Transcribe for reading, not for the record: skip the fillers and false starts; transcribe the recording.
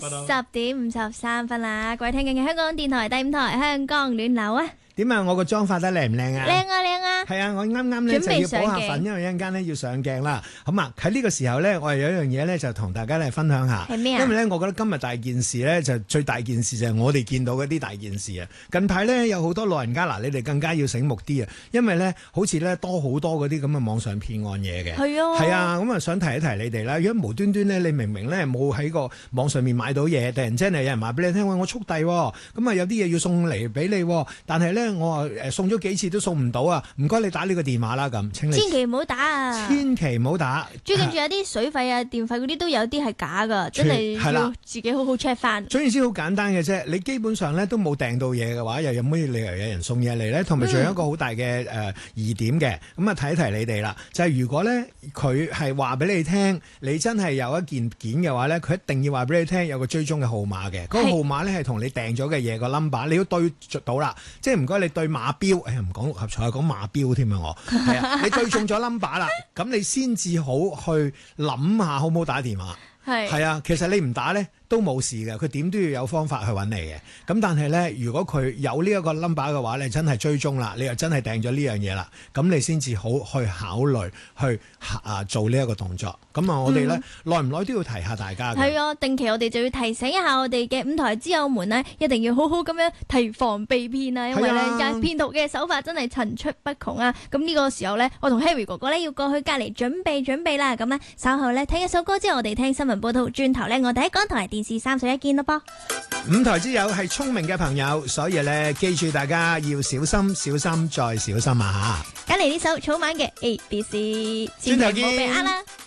10:53啦，各位聽緊嘅香港電台第5台香港暖流啊！ 點啊？我個妝化得靚唔靚啊？ 靚啊靚啊！ 係啊，我啱啱咧就要補下粉，因為一陣間咧要上鏡啦。咁啊喺呢個時候咧，我哋有一樣嘢咧就同大家咧分享下。 係咩啊？ 因為咧，我覺得今日大件事咧就最大件事就係我哋見到嗰啲大件事啊。近排咧有好多老人家嗱，你哋更加要醒目啲啊，因為咧好似咧多好多嗰啲咁嘅網上騙案嘢嘅。 係啊。 係啊，咁啊想提一提你哋啦。如果無端端咧，你明明咧冇喺個網上面買到嘢，突然之間有人話俾你聽，喂，我速遞喎，咁啊有啲嘢要送嚟俾你，但係咧我送咗幾次都送唔到啊！唔該，你打呢個電話啦，咁請你千祈唔好打啊！ 千祈唔好打。 最近仲有啲水費啊、電費嗰啲都有啲係假噶，真係要自己好好 check 翻。 總言之，好簡單嘅啫。你基本上咧都冇訂到嘢嘅話，又有咩理由有人送嘢嚟咧？同埋仲有一個好大嘅疑點嘅，咁啊提一提你哋啦。就係如果咧佢係話俾你聽，你真係有一件嘅話咧，佢一定要話俾你聽有個追蹤嘅號碼嘅。嗰個號碼咧係同你訂咗嘅嘢個 number，你要對到啦。即係唔該你對馬標，唔講六合彩，講馬標添啊！我係啊，你對中咗 number 啦，咁你先至好去諗下好唔好打電話。係啊，其實你唔打咧都冇事嘅，佢點都要有方法去揾你嘅。咁但係咧，如果佢有呢一個 number 嘅話，你真係追蹤啦，你又真係訂咗呢樣嘢啦，咁你先至好去考慮去做呢一個動作。咁啊，我哋咧耐唔耐都要提下大家嘅。係啊， 定期我哋就要提醒一下我哋嘅5台之友們呢，一定要好好咁樣提防被騙啊！因為咧，騙徒嘅手法真係層出不窮啊！咁呢個時候咧，我同 Harry 哥哥咧要過去隔離準備啦。咁咧稍後咧聽一首歌之後，我哋聽新聞報道，轉頭咧我哋喺港台電視31見咯噃。 5台之友係聰明嘅朋友，所以咧記住大家要小心、小心再小心啊！ 嚇，緊嚟呢首草蜢嘅 ABC， 轉頭見， 千祈唔好被呃啦。